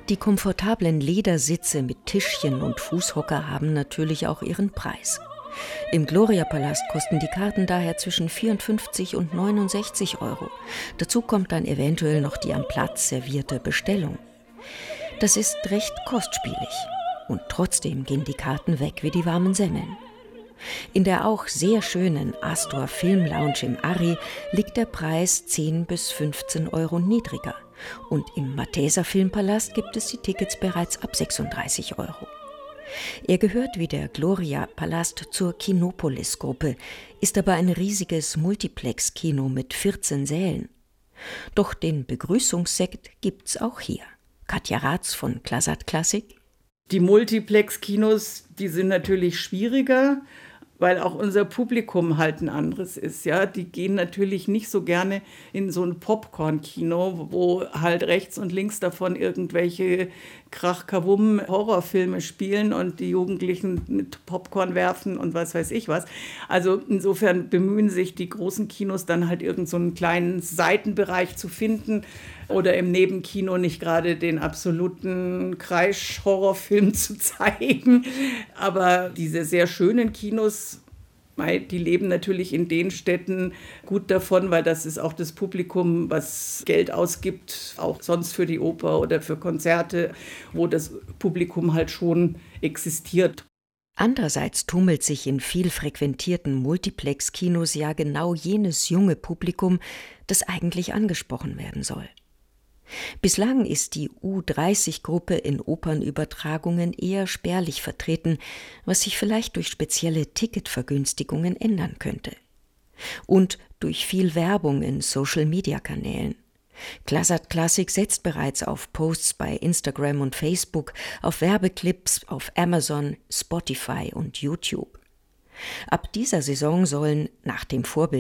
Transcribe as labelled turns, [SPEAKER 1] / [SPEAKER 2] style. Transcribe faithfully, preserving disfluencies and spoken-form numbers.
[SPEAKER 1] Die komfortablen Ledersitze mit Tischchen und Fußhocker haben natürlich auch ihren Preis. Im Gloria-Palast kosten die Karten daher zwischen vierundfünfzig und neunundsechzig Euro. Dazu kommt dann eventuell noch die am Platz servierte Bestellung. Das ist recht kostspielig. Und trotzdem gehen die Karten weg wie die warmen Semmeln. In der auch sehr schönen Astor Film Lounge im Arri liegt der Preis zehn bis fünfzehn Euro niedriger. Und im Malteser Filmpalast gibt es die Tickets bereits ab sechsunddreißig Euro. Er gehört wie der Gloria-Palast zur Kinopolis-Gruppe, ist aber ein riesiges Multiplex-Kino mit vierzehn Sälen. Doch den Begrüßungssekt gibt's auch hier. Katja Ratz von Klasat Klassik.
[SPEAKER 2] Die Multiplex-Kinos, die sind natürlich schwieriger, weil auch unser Publikum halt ein anderes ist. Ja? Die gehen natürlich nicht so gerne in so ein Popcorn-Kino, wo halt rechts und links davon irgendwelche Krach-Kawum-Horrorfilme spielen und die Jugendlichen mit Popcorn werfen und was weiß ich was. Also insofern bemühen sich die großen Kinos dann halt irgend so einen kleinen Seitenbereich zu finden oder im Nebenkino nicht gerade den absoluten Kreisch-Horrorfilm zu zeigen. Aber diese sehr schönen Kinos, die leben natürlich in den Städten gut davon, weil das ist auch das Publikum, was Geld ausgibt, auch sonst für die Oper oder für Konzerte, wo das Publikum halt schon existiert.
[SPEAKER 1] Andererseits tummelt sich in viel frequentierten Multiplex-Kinos ja genau jenes junge Publikum, das eigentlich angesprochen werden soll. Bislang ist die U dreißig Gruppe in Opernübertragungen eher spärlich vertreten, was sich vielleicht durch spezielle Ticketvergünstigungen ändern könnte. Und durch viel Werbung in Social-Media-Kanälen. Klasat Klassik setzt bereits auf Posts bei Instagram und Facebook, auf Werbeclips auf Amazon, Spotify und YouTube. Ab dieser Saison sollen, nach dem Vorbild